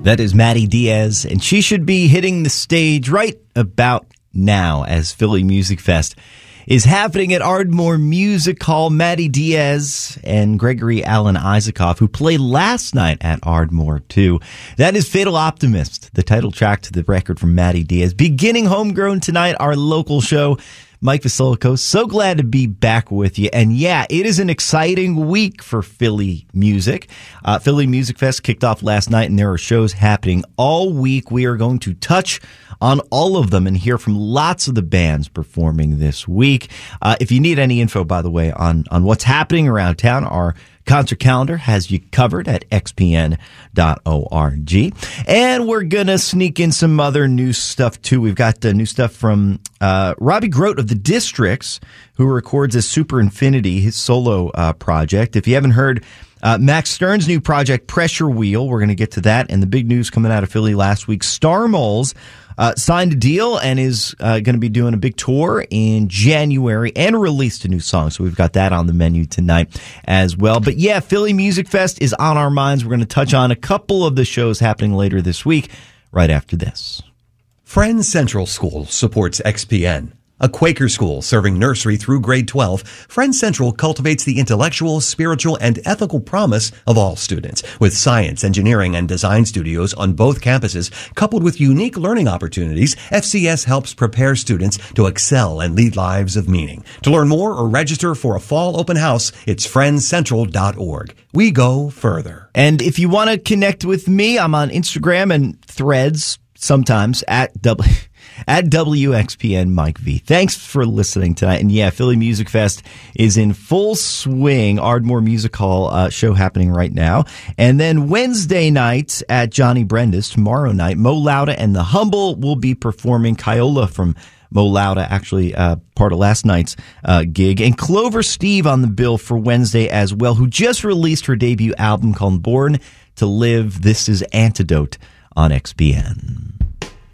That is Maddie Diaz, and she should be hitting the stage right about now as Philly Music Fest is happening at Ardmore Music Hall. Maddie Diaz and Gregory Alan Isaacoff, who played last night at Ardmore, too. That is Fatal Optimist, the title track to the record from Maddie Diaz. Beginning Homegrown tonight, our local show. Mike Vasilico, so glad to be back with you. And yeah, it is an exciting week for Philly music. Philly Music Fest kicked off last night, and there are shows happening all week. We are going to touch on all of them and hear from lots of the bands performing this week. If you need any info, by the way, on what's happening around town, our concert calendar has you covered at xpn.org. And we're going to sneak in some other new stuff, too. We've got new stuff from Robbie Grote of The Districts, who records as Super Infinity, his solo project. If you haven't heard Max Stern's new project, Pressure Wheel, we're going to get to that. And the big news coming out of Philly last week, Star Moles signed a deal and is going to be doing a big tour in January and released a new song. So we've got that on the menu tonight as well. But yeah, Philly Music Fest is on our minds. We're going to touch on a couple of the shows happening later this week, right after this. Friends Central School supports XPN. A Quaker school serving nursery through grade 12, Friends Central cultivates the intellectual, spiritual, and ethical promise of all students. With science, engineering, and design studios on both campuses, coupled with unique learning opportunities, FCS helps prepare students to excel and lead lives of meaning. To learn more or register for a fall open house, it's friendscentral.org. We go further. And if you want to connect with me, I'm on Instagram and Threads sometimes at WXPN Mike V. Thanks for listening tonight. And yeah, Philly Music Fest is in full swing. Ardmore Music Hall show happening right now. And then Wednesday night at Johnny Brenda's, tomorrow night, Mo Lauda and The Humble will be performing. Kyola from Mo Lauda, actually part of last night's gig. And Clover Steve on the bill for Wednesday as well, who just released her debut album called Born to Live. This is Antidote on XPN.